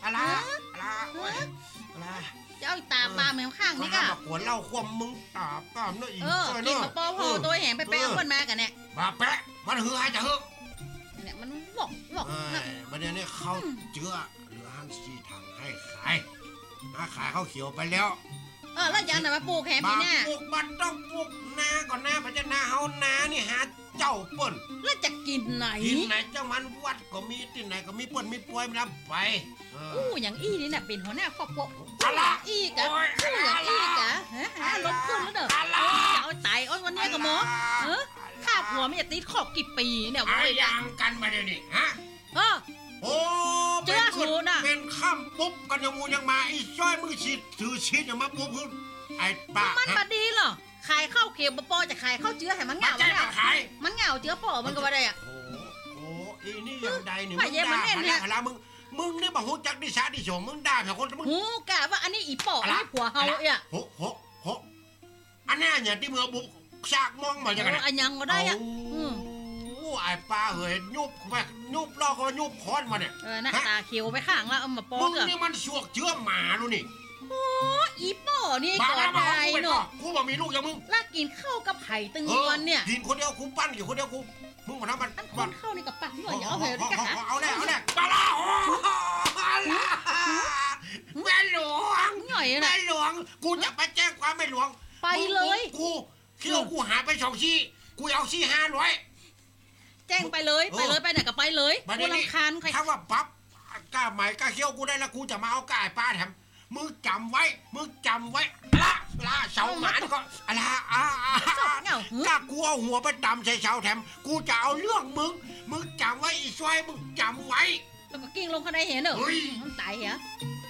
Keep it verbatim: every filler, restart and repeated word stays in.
อะไรอะไรอะไรเจ้าตาปลาแมวข้างนี่ก็กวนเล่าความมึงตาป้ามเนาะอีกเออกินมาปอพอตัวแหงไปแปะคนมากันเนี่ยมาแปะมันหือหายจะหือเนี่ยมันบอกบอกนะมันเนี่ยนี่เขาเจือเหลือหันซีทางให้ขายถ้าขายเขาเขียวไปแล้วเออแล้วยังแต่มาปลูกแหมปีหน้าปลูกมันต้องปลูกนาก่อนหน้าพระเจ้านาเฮานานี่หาเจ้าเปิ้นแล้วจะกินไหนกินไหนเจ้ามันวัดก็มีที่ไหนก็มีเปิ้นมีป่วยไม่รับไปอู้อย่างอี้นี่น่ะเป็นหัวหน้าครอบครัวอะไรอีกะอู้อย่างอีกะฮะฮะลบขึ้นแล้วเด้อจะเอาตายอ้อนวันนี้กับหมอเออข้าผัวไม่จะติดขอบกี่ปีเนี่ยโว้ยยังกันมาเดี๋ยวนี้ฮะเออโอ้เจ้าชูน่ะเป็นข้ามปุ๊บกันยังมูยังมาไอ้ซ้อยมือฉีดถือชีดยังมาปุ๊บขึ้นไอ้ป้ามันมาดีเหรอขายข้าวเขียวปอจะขายข้าวเจือให้มันเหงามันเหงามันเหงาเจือปอมันก็ว่าได้อ่ะโอ้โหอีนี่ยังใดนี่มึงด่าอะไรมึงมึงนี่บอกหูจักดิชาดิโฉมมึงด่าแต่คนมึงหูกะว่าอันนี้อีปออันนี้ผัวเฮาอ่ะโหโหโหอันนี้เนี่ยที่เมื่อบุกชากมองมาอย่างนั้นอันยังก็ได้อ่ะไอ้ป้าเฮ้ยยุบแม่ยุบล่อก็ยุบค้อนมาเนี่ยเออหน้าตาเขียวไปข้างแล้วเอามาปอมึงนี่มันชวกเชื้อหมาดูนี่โอ้อีป่อนี่ก่อนได้เนาะกูบอกมีลูกอย่างมึงลากกินข้าวกับไผ่ตึงวันเนี่ยกินคนเดียวกูปั้นอยู่คนเดียวกูมึงมาทำมันปั้นข้าวนี่กับปั้นหน่อยเอาเหรอกันเอาแน่เอาแน่ปลาล่าแม่หลวงแม่หลวงกูจะไปแจ้งความแม่หลวงไปเลยกูเที่ยวกูหาไปสองชี้กูเอาชี้ห้าร้อยแจ้งไปเลยไปเลยไปไหนก็ไปเลยกูรำคาญใครถ้าว่าปั๊บกล้าไหมกล้าเขี้ยวกูได้แล้วกูจะมาเอากล้าไอ้ป้าแถมมึงจำไว้มึงจำไว้ละละเสาหมาก็อะไรอ่ะถ้ากูเอาหัวไปดำใส่เสาแถมกูจะเอาเรื่องมึงมึงจำไว้อีช่วยมึงจำไว้แล้วก็กิ้งลงข้างในเห็นเหรอมันตายเหรอ